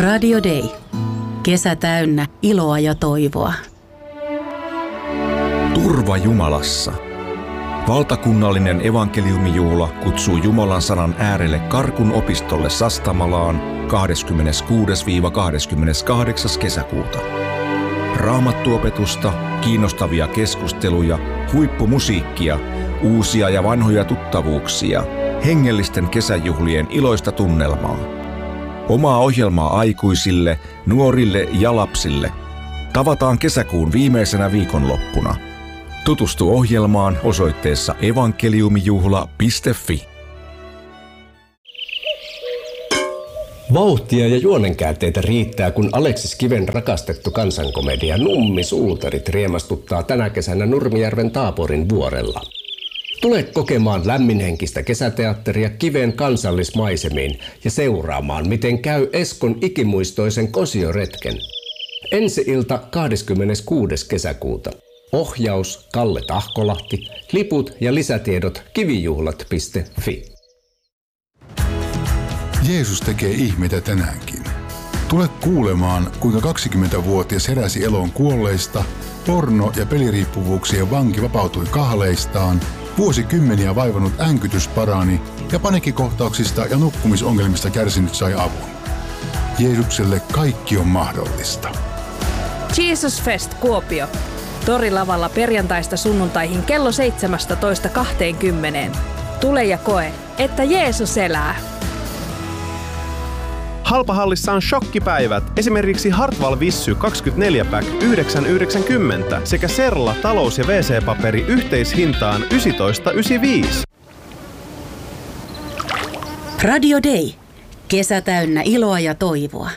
Radio Day. Kesä täynnä iloa ja toivoa. Turva Jumalassa. Valtakunnallinen evankeliumijuhla kutsuu Jumalan sanan äärelle Karkun opistolle Sastamalaan 26-28. kesäkuuta. Raamattuopetusta, kiinnostavia keskusteluja, huippumusiikkia, uusia ja vanhoja tuttavuuksia, hengellisten kesäjuhlien iloista tunnelmaa. Omaa ohjelmaa aikuisille, nuorille ja lapsille. Tavataan kesäkuun viimeisenä viikonloppuna. Tutustu ohjelmaan osoitteessa evankeliumijuhla.fi. Vauhtia ja juonenkäänteitä riittää, kun Aleksis Kiven rakastettu kansankomedia Nummi-suutarit riemastuttaa tänä kesänä Nurmijärven Taaporin vuorella. Tule kokemaan lämminhenkistä kesäteatteria Kiven kansallismaisemiin ja seuraamaan, miten käy Eskon ikimuistoisen kosioretken. Ensi-ilta 26. kesäkuuta. Ohjaus Kalle Tahkolahti, liput ja lisätiedot kivijuhlat.fi. Jeesus tekee ihmeitä tänäänkin. Tule kuulemaan, kuinka 20-vuotias heräsi eloon kuolleista, porno- ja peliriippuvuuksien vanki vapautui kahleistaan, vuosikymmeniä vaivannut änkytys parani ja paniikkikohtauksista ja nukkumisongelmista kärsinyt sai avun. Jeesukselle kaikki on mahdollista. Jesus Fest Kuopio. Torilavalla perjantaista sunnuntaihin kello 17:20. Tule ja koe, että Jeesus elää. Halpahallissa on shokkipäivät, esimerkiksi Hartwall Vissy 24-pack 9,90 sekä Serla talous- ja WC-paperi yhteishintaan 19,95. Radio Day. Kesä täynnä iloa ja toivoa.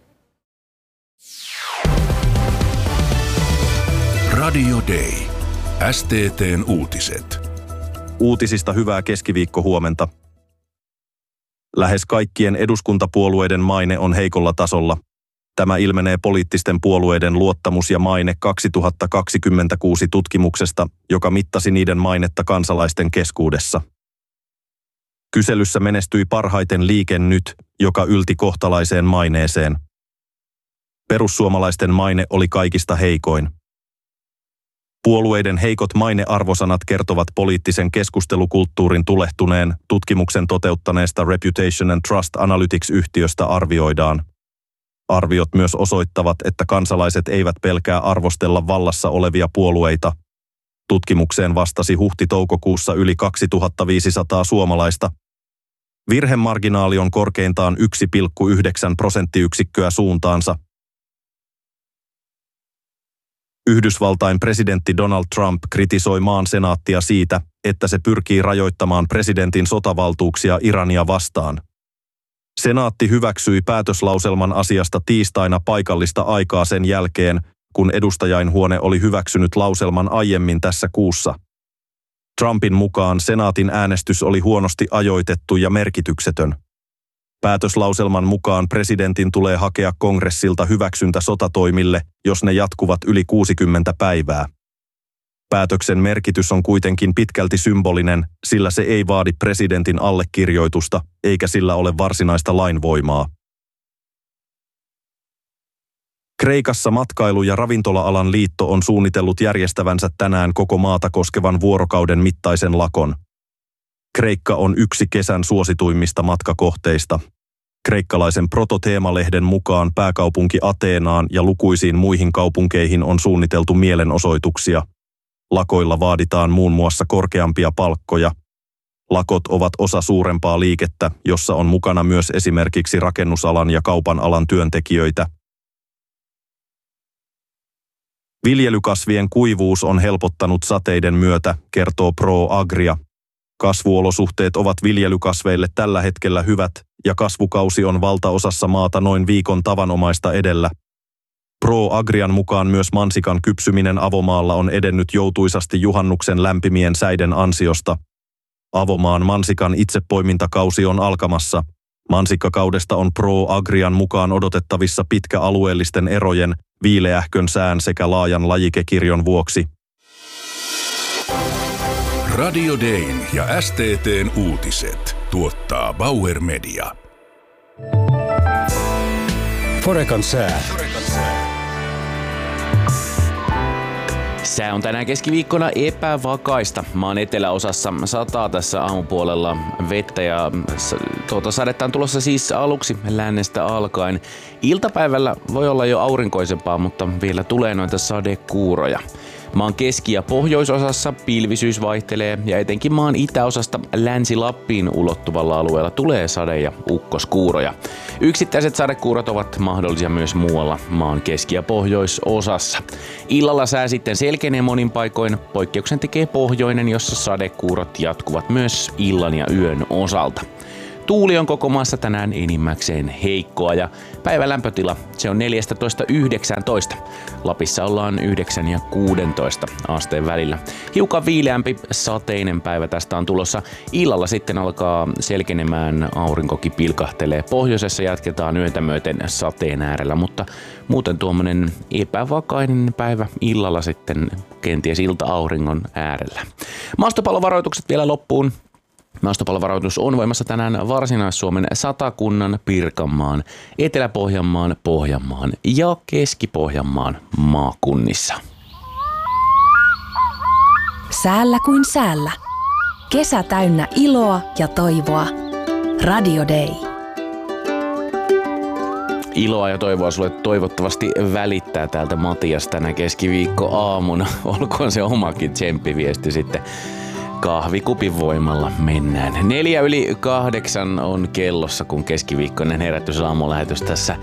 Radio Day. STT:n uutiset. Uutisista hyvää keskiviikkohuomenta. Lähes kaikkien eduskuntapuolueiden maine on heikolla tasolla. Tämä ilmenee poliittisten puolueiden luottamus ja maine 2026 tutkimuksesta, joka mittasi niiden mainetta kansalaisten keskuudessa. Kyselyssä menestyi parhaiten Liike Nyt, joka ylti kohtalaiseen maineeseen. Perussuomalaisten maine oli kaikista heikoin. Puolueiden heikot mainearvosanat kertovat poliittisen keskustelukulttuurin tulehtuneen, tutkimuksen toteuttaneesta Reputation and Trust Analytics-yhtiöstä arvioidaan. Arviot myös osoittavat, että kansalaiset eivät pelkää arvostella vallassa olevia puolueita. Tutkimukseen vastasi huhti-toukokuussa yli 2500 suomalaista. Virhemarginaali on korkeintaan 1,9 prosenttiyksikköä suuntaansa. Yhdysvaltain presidentti Donald Trump kritisoi maan senaattia siitä, että se pyrkii rajoittamaan presidentin sotavaltuuksia Irania vastaan. Senaatti hyväksyi päätöslauselman asiasta tiistaina paikallista aikaa sen jälkeen, kun edustajainhuone oli hyväksynyt lauselman aiemmin tässä kuussa. Trumpin mukaan senaatin äänestys oli huonosti ajoitettu ja merkityksetön. Päätöslauselman mukaan presidentin tulee hakea kongressilta hyväksyntä sotatoimille, jos ne jatkuvat yli 60 päivää. Päätöksen merkitys on kuitenkin pitkälti symbolinen, sillä se ei vaadi presidentin allekirjoitusta, eikä sillä ole varsinaista lainvoimaa. Kreikassa matkailu- ja ravintola-alan liitto on suunnitellut järjestävänsä tänään koko maata koskevan vuorokauden mittaisen lakon. Kreikka on yksi kesän suosituimmista matkakohteista. Kreikkalaisen Proto-teemalehden mukaan pääkaupunki Ateenaan ja lukuisiin muihin kaupunkeihin on suunniteltu mielenosoituksia. Lakoilla vaaditaan muun muassa korkeampia palkkoja. Lakot ovat osa suurempaa liikettä, jossa on mukana myös esimerkiksi rakennusalan ja kaupan alan työntekijöitä. Viljelykasvien kuivuus on helpottanut sateiden myötä, kertoo ProAgria. Kasvuolosuhteet ovat viljelykasveille tällä hetkellä hyvät, ja kasvukausi on valtaosassa maata noin viikon tavanomaista edellä. ProAgrian mukaan myös mansikan kypsyminen avomaalla on edennyt joutuisasti juhannuksen lämpimien säiden ansiosta. Avomaan mansikan itsepoimintakausi on alkamassa. Mansikkakaudesta on ProAgrian mukaan odotettavissa pitkä alueellisten erojen, viileähkön sään sekä laajan lajikekirjon vuoksi. Radio Dayn ja STT:n uutiset tuottaa Bauer Media. Forekan sää. Sää on tänään keskiviikkona epävakaista. Maan eteläosassa sataa tässä aamupuolella vettä ja sadetta on tulossa siis aluksi lännestä alkaen. Iltapäivällä voi olla jo aurinkoisempaa, mutta vielä tulee noita sadekuuroja. Maan keski- ja pohjoisosassa pilvisyys vaihtelee ja etenkin maan itäosasta Länsi-Lappiin ulottuvalla alueella tulee sade- ja ukkoskuuroja. Yksittäiset sadekuurot ovat mahdollisia myös muualla maan keski- ja pohjoisosassa. Illalla sää sitten selkenee monin paikoin. Poikkeuksen tekee pohjoinen, jossa sadekuurot jatkuvat myös illan ja yön osalta. Tuuli on koko maassa tänään enimmäkseen heikkoa ja päivän lämpötila se on 14–19. Lapissa ollaan 9 ja 16 asteen välillä. Hiukan viileämpi sateinen päivä tästä on tulossa. Illalla sitten alkaa selkenemään, aurinkokin pilkahtelee. Pohjoisessa jatketaan yötä myöten sateen äärellä, mutta muuten tuommoinen epävakainen päivä illalla sitten kenties ilta-auringon äärellä. Maastopallovaroitukset vielä loppuun. Maastopallovaroitus on voimassa tänään Varsinais-Suomen, Satakunnan, Pirkanmaan, Etelä-Pohjanmaan, Pohjanmaan ja Keski-Pohjanmaan maakunnissa. Säällä kuin säällä. Kesä täynnä iloa ja toivoa. Radio Day. Iloa ja toivoa sulle toivottavasti välittää täältä Matias tänä keskiviikkoaamuna. Olkoon se omakin tsemppiviesti sitten. Kahvikupin voimalla mennään. 7:04 on kellossa, kun keskiviikkoinen herätysaamulähetys tässä.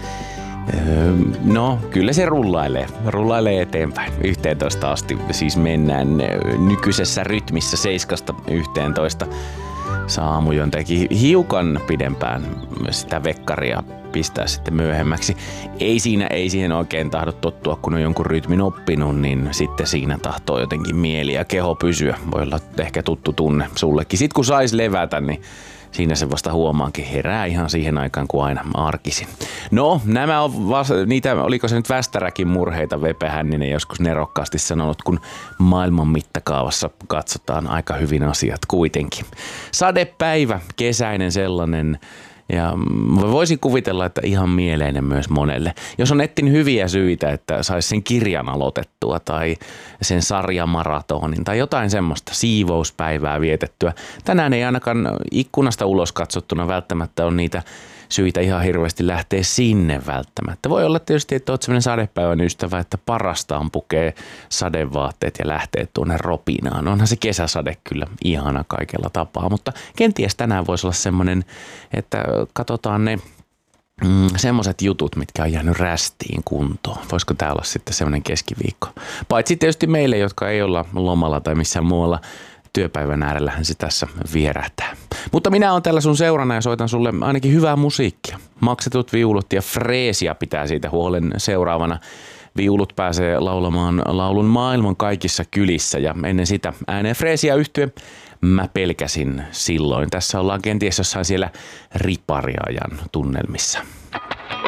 No, kyllä se rullailee eteenpäin. 11 asti siis mennään nykyisessä rytmissä 7–11. Saamujon teki hiukan pidempään sitä vekkaria pistää sitten myöhemmäksi. Ei siihen oikein tahdo tottua, kun on jonkun rytmin oppinut, niin sitten siinä tahtoo jotenkin mieli ja keho pysyä. Voi olla ehkä tuttu tunne sullekin. Sitten kun sais levätä, niin siinä se vasta huomaankin herää ihan siihen aikaan kuin aina arkisin. No, nämä on niitä, oliko se nyt Västäräkin murheita, Vepe Hänninen joskus nerokkaasti sanonut, kun maailman mittakaavassa katsotaan aika hyvin asiat kuitenkin. Sadepäivä, kesäinen sellainen. Ja voisin kuvitella, että ihan mieleinen myös monelle. Jos on etsinyt hyviä syitä, että saisi sen kirjan aloitettua tai sen sarjamaratonin tai jotain semmoista siivouspäivää vietettyä. Tänään ei ainakaan ikkunasta ulos katsottuna välttämättä ole niitä syitä ihan hirveästi lähteä sinne välttämättä. Voi olla tietysti, että olet sellainen sadepäivän ystävä, että parasta on pukee sadevaatteet ja lähtee tuonne ropinaan. Onhan se kesäsade kyllä ihana kaikella tapaa, mutta kenties tänään voisi olla semmoinen, että katsotaan ne semmoiset jutut, mitkä on jäänyt rästiin kuntoon. Voisiko tää olla sitten semmoinen keskiviikko? Paitsi tietysti meille, jotka ei olla lomalla tai missään muualla työpäivän äärellähän se tässä vierähtää. Mutta minä olen täällä sun seurana ja soitan sulle ainakin hyvää musiikkia. Maksetut viulut ja freesia pitää siitä huolen seuraavana. Viulut pääsee laulamaan laulun maailman kaikissa kylissä ja ennen sitä ääneen freesia yhtye Mä pelkäsin silloin. Tässä ollaan kenties jossain siellä ripariajan tunnelmissa.